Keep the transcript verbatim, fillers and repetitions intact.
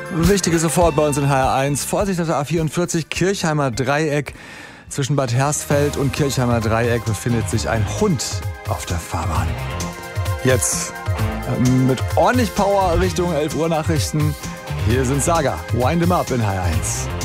Wichtige sofort bei uns in H R eins. Vorsicht auf der A vierundvierzig, Kirchheimer Dreieck. Zwischen Bad Hersfeld und Kirchheimer Dreieck befindet sich ein Hund auf der Fahrbahn. Jetzt äh, mit ordentlich Power Richtung elf Uhr Nachrichten. Hier sind Saga, Wind 'em Up in H R eins.